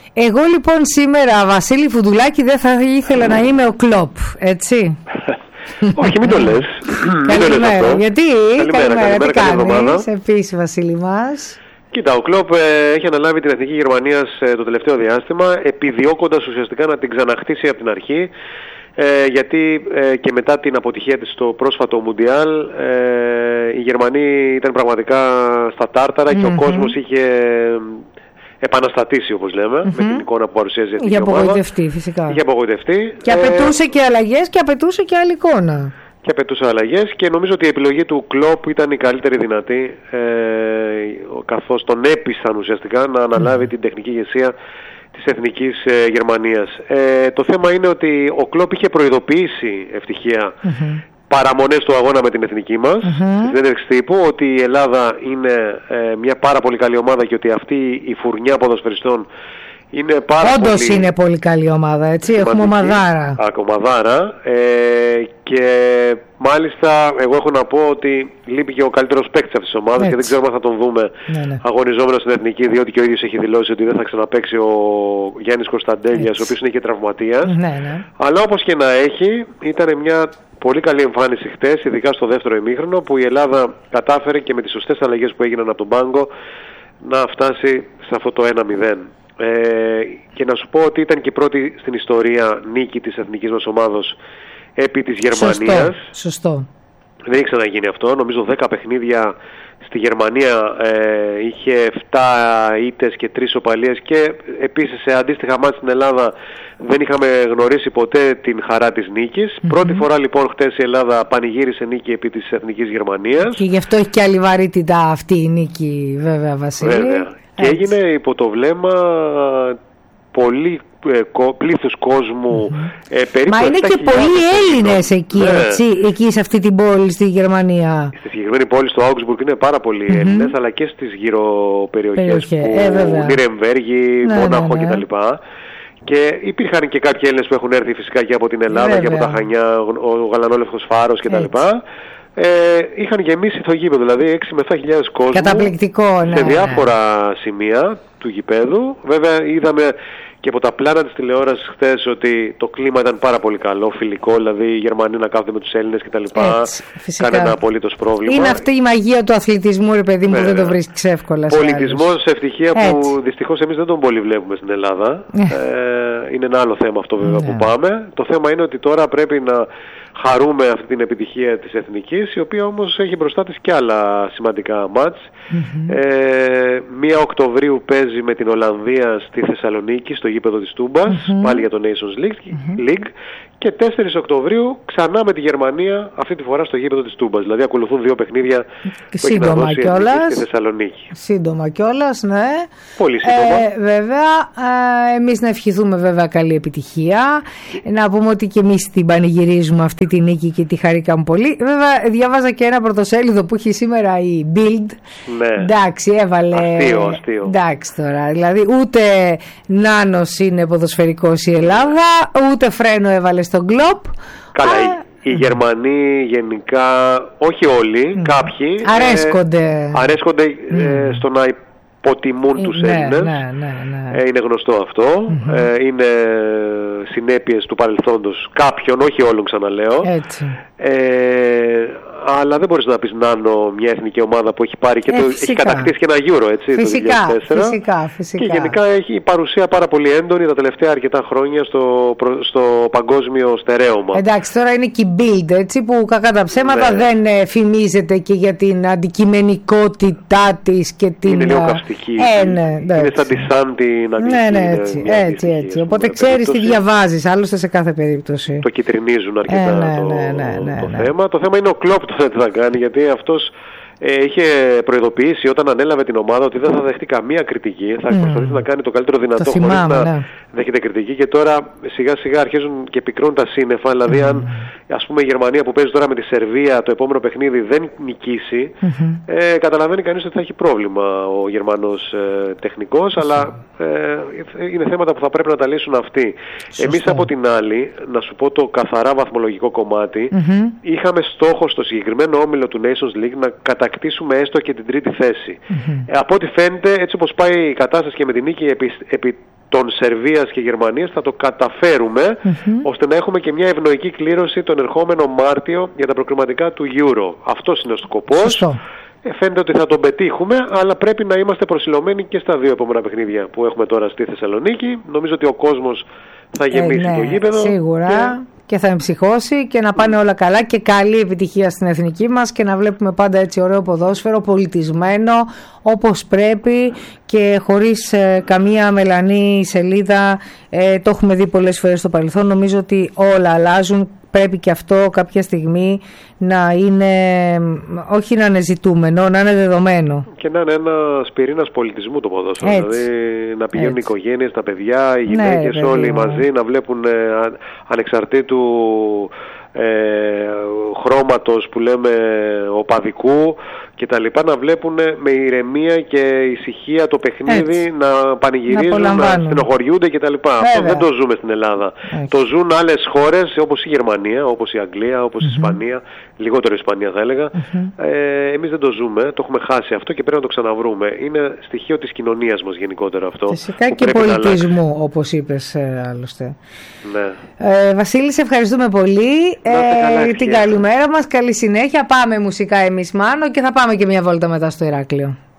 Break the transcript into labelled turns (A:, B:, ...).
A: Εγώ λοιπόν σήμερα, Βασίλη Φουντουλάκη, δεν θα ήθελα να είμαι ο Κλοπ, έτσι.
B: Όχι, μην το λες.
A: Καλημέρα. Γιατί,
B: καλημέρα,
A: τι κάνεις επίσης, Βασίλη μας?
B: Κοίτα, ο Κλοπ έχει αναλάβει την Εθνική Γερμανίας το τελευταίο διάστημα, επιδιώκοντας ουσιαστικά να την ξαναχτίσει από την αρχή, γιατί και μετά την αποτυχία της στο πρόσφατο Μουντιάλ, οι Γερμανοί ήταν πραγματικά στα τάρταρα και ο κόσμος είχε επαναστατήσει, όπως λέμε, με την εικόνα που παρουσίαζε η εθνική ομάδα.
A: Είχε απογοητευτεί, φυσικά.
B: Είχε απογοητευτεί.
A: Και απαιτούσε και αλλαγές και απαιτούσε και άλλη εικόνα.
B: Και απαιτούσε αλλαγές και νομίζω ότι η επιλογή του Κλοπ ήταν η καλύτερη δυνατή, καθώς τον έπεισαν ουσιαστικά να αναλάβει την τεχνική ηγεσία της Εθνικής Γερμανίας. Το θέμα είναι ότι ο Κλοπ είχε προειδοποιήσει, ευτυχία, παραμονές του αγώνα με την εθνική μας, στη συνέντευξη τύπου, ότι η Ελλάδα είναι μια πάρα πολύ καλή ομάδα και ότι αυτή η φουρνιά ποδοσφαιριστών είναι
A: όντως είναι πολύ καλή ομάδα, έτσι, έχουμε ομαδάρα.
B: Ομαδάρα, και μάλιστα εγώ έχω να πω ότι λείπει και ο καλύτερος παίκτης αυτής της ομάδας και δεν ξέρουμε αν θα τον δούμε αγωνιζόμενος στην εθνική, διότι και ο ίδιος έχει δηλώσει ότι δεν θα ξαναπαίξει ο Γιάννης Κωνσταντέλιας, ο οποίος είναι και τραυματίας. Αλλά όπως και να έχει, ήταν μια πολύ καλή εμφάνιση χτες, ειδικά στο δεύτερο ημίχρονο, που η Ελλάδα κατάφερε και με τις σωστές αλλαγές που έγιναν από τον πάγκο να φτάσει σε αυτό το 1-0. Και να σου πω ότι ήταν και η πρώτη στην ιστορία νίκη της εθνικής μας ομάδος επί της Γερμανίας.
A: Σωστό.
B: Δεν έχει ξαναγίνει αυτό. Νομίζω 10 παιχνίδια στη Γερμανία είχε 7 ήττες και 3 ισοπαλίες, και επίσης σε αντίστοιχα μάτς στην Ελλάδα δεν είχαμε γνωρίσει ποτέ την χαρά της νίκης. Πρώτη φορά λοιπόν χτες η Ελλάδα πανηγύρισε νίκη επί της εθνικής Γερμανίας.
A: Και γι' αυτό έχει και άλλη βαρύτητα αυτή η νίκη, βέβαια, Βασίλη.
B: Βέβαια. Και έγινε υπό το βλέμμα πολύ πλήθους κόσμου, περίπου.
A: Μα είναι και πολλοί Έλληνες εκεί, έτσι, εκεί σε αυτή την πόλη, στη Γερμανία.
B: Στη συγκεκριμένη πόλη, στο Augsburg, είναι πάρα πολλοί Έλληνες, αλλά και στις γύρω περιοχές που Νιρεμβέργη, Μόναχο κτλ. Και υπήρχαν και κάποιοι Έλληνες που έχουν έρθει φυσικά και από την Ελλάδα και από τα Χανιά, ο Γαλανόλευκος Φάρος κτλ. Είχαν γεμίσει το γήπεδο, δηλαδή 6 με 7.000 κόσμο.
A: Καταπληκτικό,
B: σε διάφορα σημεία του γηπέδου. Βέβαια είδαμε και από τα πλάνα της τηλεόρασης χθες ότι το κλίμα ήταν πάρα πολύ καλό, φιλικό, δηλαδή οι Γερμανοί να κάθονται με τους Έλληνες κτλ. Κανένα απολύτως πρόβλημα.
A: Είναι αυτή η μαγεία του αθλητισμού, ρε παιδί μου, που δεν το βρίσκεις εύκολα.
B: Πολιτισμός, ευτυχία, που δυστυχώς εμείς δεν τον πολύ βλέπουμε στην Ελλάδα. Είναι ένα άλλο θέμα αυτό βέβαια που πάμε. Το θέμα είναι ότι τώρα πρέπει να χαρούμε αυτή την επιτυχία της εθνικής, η οποία όμως έχει μπροστά της και άλλα σημαντικά μάτς. 1 Οκτωβρίου παίζει με την Ολλανδία στη Θεσσαλονίκη, στο γήπεδο της Τούμπας, πάλι για το Nations League, και 4 Οκτωβρίου ξανά με τη Γερμανία, αυτή τη φορά στο γήπεδο της Τούμπας. Δηλαδή ακολουθούν 2 παιχνίδια που έχει να δώσει στη Θεσσαλονίκη.
A: Σύντομα κιόλας, ναι.
B: Πολύ σύντομα.
A: Βέβαια, εμείς να ευχηθούμε βέβαια καλή επιτυχία. Να πούμε ότι και εμείς την πανηγυρίζουμε αυτή τη νίκη και τη χαρήκαμε πολύ. Βέβαια, διάβαζα και ένα πρωτοσέλιδο που έχει σήμερα η Bild.
B: Ναι.
A: Εντάξει, έβαλε.
B: Αστείο.
A: Εντάξει τώρα. Δηλαδή, ούτε νάνος είναι ποδοσφαιρικός η Ελλάδα, ούτε φρένο έβαλε στον Κλοπ.
B: Καλά, οι Γερμανοί γενικά, όχι όλοι, κάποιοι αρέσκονται στο να υποτιμούν τους Έλληνες. Είναι γνωστό αυτό. Είναι συνέπειες του παρελθόντος κάποιων, όχι όλων, ξαναλέω. Αλλά δεν μπορείς να πεις Νάνο μια εθνική ομάδα που έχει πάρει και έχει κατακτήσει και ένα Euro, έτσι, το 2004.
A: Φυσικά.
B: Και γενικά έχει παρουσία πάρα πολύ έντονη τα τελευταία αρκετά χρόνια στο παγκόσμιο στερέωμα.
A: Εντάξει, τώρα είναι και η Bild, έτσι, που κακά τα ψέματα δεν φημίζεται και για την αντικειμενικότητά της και την...
B: Είναι λίγο καυστική. Είναι σαν τη Sun την αγγλική.
A: Έτσι. Οπότε ξέρεις τι διαβάζεις, άλλωστε σε κάθε περίπτωση.
B: Το κυτρινίζουν αρκετά το θέμα. Το θέμα είναι ο Κλοπ τι θα κάνει, γιατί αυτός είχε προειδοποιήσει όταν ανέλαβε την ομάδα ότι δεν θα δεχτεί καμία κριτική, θα προσπαθήσει να κάνει το καλύτερο δυνατό χωρίς να δέχεται κριτική, και τώρα σιγά σιγά αρχίζουν και πικρώνουν τα σύννεφα. Δηλαδή αν ας πούμε η Γερμανία που παίζει τώρα με τη Σερβία το επόμενο παιχνίδι δεν νικήσει, καταλαβαίνει κανείς ότι θα έχει πρόβλημα ο Γερμανός τεχνικός, αλλά είναι θέματα που θα πρέπει να τα λύσουν αυτοί. Εμείς από την άλλη, να σου πω το καθαρά βαθμολογικό κομμάτι, είχαμε στόχο στο συγκεκριμένο όμιλο του Nations League να κατακτήσουμε έστω και την 3η θέση. Από ό,τι φαίνεται, έτσι όπως πάει η κατάσταση και με την νίκη επί των Σερβίας και Γερμανίας θα το καταφέρουμε, ώστε να έχουμε και μια ευνοϊκή κλήρωση τον ερχόμενο Μάρτιο για τα προκριματικά του Euro. Αυτός είναι ο σκοπός. Φαίνεται ότι θα τον πετύχουμε, αλλά πρέπει να είμαστε προσιλωμένοι και στα 2 επόμενα παιχνίδια που έχουμε τώρα στη Θεσσαλονίκη. Νομίζω ότι ο κόσμος θα γεμίσει το γήπεδο.
A: Σίγουρα. Και θα εμψυχώσει και να πάνε όλα καλά και καλή επιτυχία στην εθνική μας και να βλέπουμε πάντα έτσι ωραίο ποδόσφαιρο, πολιτισμένο όπως πρέπει και χωρίς καμία μελανή σελίδα. Το έχουμε δει πολλές φορές στο παρελθόν. Νομίζω ότι όλα αλλάζουν. Πρέπει και αυτό κάποια στιγμή να είναι, όχι να είναι ζητούμενο, να είναι δεδομένο.
B: Και να είναι ένας πυρήνας πολιτισμού το ποδόσφαιρο. Δηλαδή να πηγαίνουν οι οικογένειες, τα παιδιά, οι γυναίκες, όλοι μαζί να βλέπουν ανεξαρτήτου χρώματος που λέμε οπαδικού και τα λοιπά, να βλέπουν με ηρεμία και ησυχία το παιχνίδι, να πανηγυρίζουν, να στενοχωριούνται και τα λοιπά. Αυτό δεν το ζούμε στην Ελλάδα. Το ζουν άλλες χώρες όπως η Γερμανία, όπως η Αγγλία, όπως η Ισπανία, λιγότερο η Ισπανία θα έλεγα. Εμείς δεν το ζούμε, το έχουμε χάσει αυτό και πρέπει να το ξαναβρούμε. Είναι στοιχείο της κοινωνίας μας γενικότερα αυτό.
A: Φυσικά και πολιτισμού, όπως είπες άλλωστε.
B: Ναι.
A: Βασίλη, σε ευχαριστούμε πολύ. Την καλημέρα μας, καλή συνέχεια. Πάμε μουσικά εμείς, Μάνο, και θα πάμε και μια βόλτα μετά στο Ηράκλειο.